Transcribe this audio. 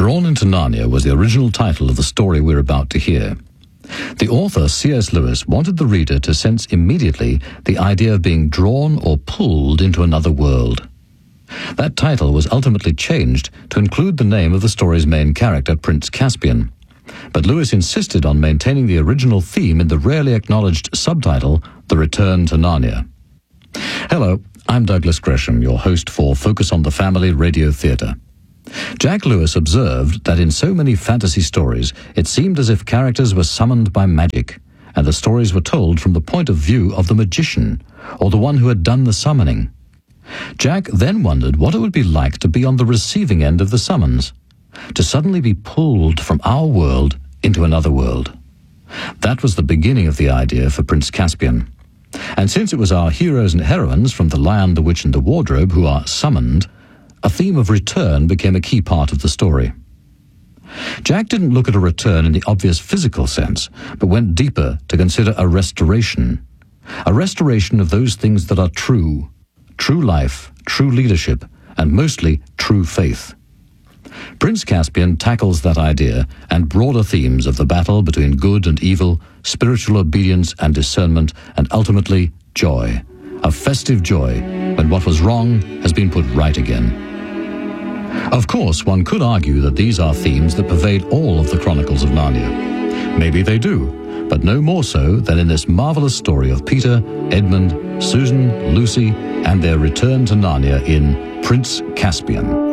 Drawn into Narnia was the original title of the story we're about to hear. The author, C.S. Lewis, wanted the reader to sense immediately the idea of being drawn or pulled into another world. That title was ultimately changed to include the name of the story's main character, Prince Caspian. But Lewis insisted on maintaining the original theme in the rarely acknowledged subtitle, The Return to Narnia. Hello, I'm Douglas Gresham, your host for Focus on the Family Radio Theatre. Jack Lewis observed that in so many fantasy stories, it seemed as if characters were summoned by magic, and the stories were told from the point of view of the magician, or the one who had done the summoning. Jack then wondered what it would be like to be on the receiving end of the summons, to suddenly be pulled from our world into another world. That was the beginning of the idea for Prince Caspian. And since it was our heroes and heroines from The Lion, the Witch and the Wardrobe who are summoned, a theme of return became a key part of the story. Jack didn't look at a return in the obvious physical sense, but went deeper to consider a restoration of those things that are true life, true leadership, and mostly true faith. Prince Caspian tackles that idea and broader themes of the battle between good and evil, spiritual obedience and discernment, and ultimately joy, a festive joy when what was wrong has been put right again. Of course, one could argue that these are themes that pervade all of the Chronicles of Narnia. Maybe they do, but no more so than in this marvelous story of Peter, Edmund, Susan, Lucy, and their return to Narnia in Prince Caspian.